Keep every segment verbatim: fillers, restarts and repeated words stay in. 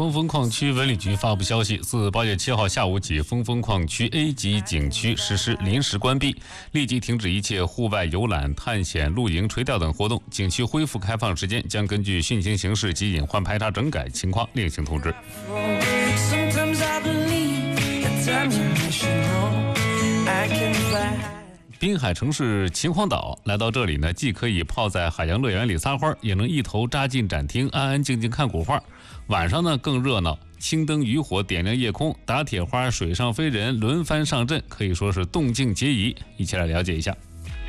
峰峰矿区文旅局发布消息，自八月七号下午起，峰峰矿区 A 级景区实施临时关闭，立即停止一切户外游览、探险、露营、垂钓等活动。景区恢复开放时间将根据汛情形势及隐患排查整改情况另行通知。滨海城市秦皇岛，来到这里呢，既可以泡在海洋乐园里撒欢，也能一头扎进展厅，安安静静看古画。晚上呢更热闹，青灯渔火点亮夜空，打铁花、水上飞人轮番上阵，可以说是动静皆宜。一起来了解一下。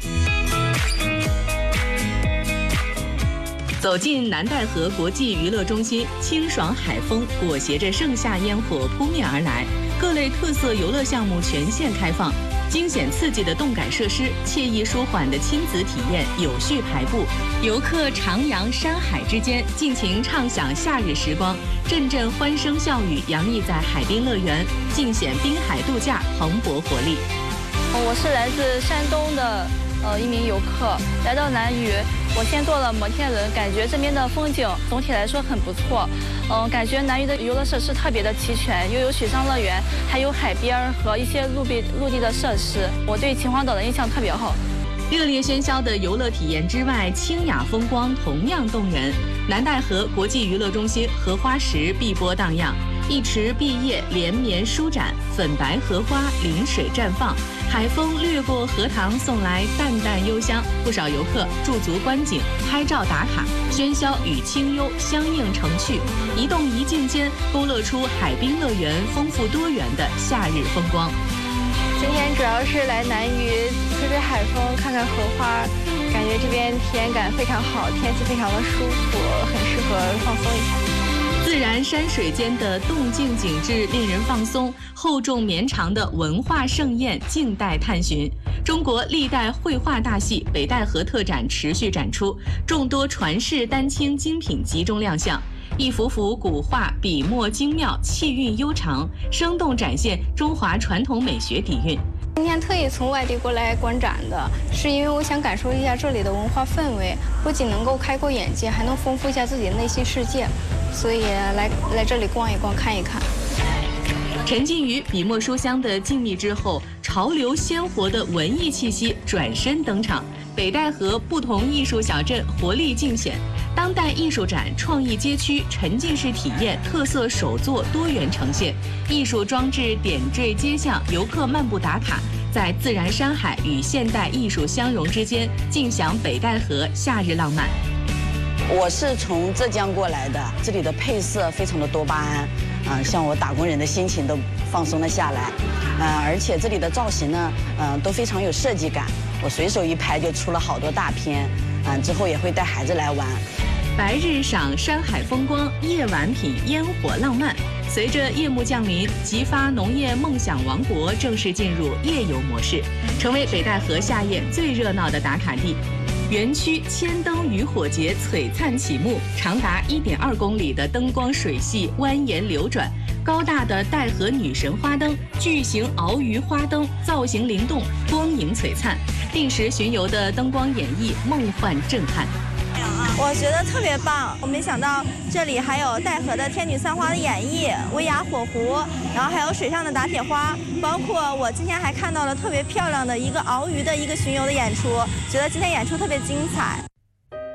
走进南戴河国际娱乐中心，清爽海风裹挟着盛夏烟火扑面而来，各类特色游乐项目全线开放。惊险刺激的动感设施，惬意舒缓的亲子体验有序排布，游客徜徉山海之间，尽情畅享夏日时光。阵阵欢声笑语洋溢在海滨乐园，尽显滨海度假蓬勃活力。 我是来自山东的呃一名游客，来到南屿，我先坐了摩天轮，感觉这边的风景总体来说很不错。嗯，感觉南屿的游乐设施特别的齐全，又有水上乐园，还有海边和一些陆地陆地的设施，我对秦皇岛的印象特别好。 热烈喧嚣的游乐体验之外，清雅风光同样动人。南戴河国际娱乐中心荷花池碧波荡漾，一池碧叶连绵舒展，粉白荷花临水绽放，海风掠过荷塘，送来淡淡幽香。不少游客驻足观景、拍照打卡，喧嚣与清幽相映成趣，一动一静间勾勒出海滨乐园丰富多元的夏日风光。 今天主要是来南屿吹吹海风，看看荷花，感觉这边体验感非常好，天气非常的舒服，很适合放松一下。 自然山水间的动静景致令人放松，厚重绵长的文化盛宴静待探寻。中国历代绘画大戏北戴河特展持续展出，众多传世丹青精品集中亮相。一幅幅古画笔墨精妙，气韵悠长，生动展现中华传统美学底蕴。 今天特意从外地过来观展的，是因为我想感受一下这里的文化氛围，不仅能够开阔眼界，还能丰富一下自己的内心世界，所以来来这里逛一逛，看一看。 沉浸于笔墨书香的静谧之后，潮流鲜活的文艺气息转身登场。北戴河不同艺术小镇活力尽显，当代艺术展、创意街区、沉浸式体验、特色手作多元呈现，艺术装置点缀街巷，游客漫步打卡，在自然山海与现代艺术相融之间，尽享北戴河夏日浪漫。 我是从浙江过来的，这里的配色非常的多巴胺，啊、呃，像我打工人的心情都放松了下来，呃，而且这里的造型呢，嗯、呃，都非常有设计感，我随手一拍就出了好多大片，嗯、呃，之后也会带孩子来玩。 白日赏山海风光，夜晚品烟火浪漫。随着夜幕降临，吉发农业梦想王国正式进入夜游模式，成为北戴河夏夜最热闹的打卡地。园区千灯渔火节璀璨启幕，长达一点二公里的灯光水系蜿蜒流转，高大的戴河女神花灯、巨型鳌鱼花灯造型灵动，光影璀璨。定时巡游的灯光演绎梦幻震撼。 我觉得特别棒，我没想到这里还有戴河的天女散花的演绎、威亚火狐，然后还有水上的打铁花，包括我今天还看到了特别漂亮的一个鳌鱼的一个巡游的演出，觉得今天演出特别精彩。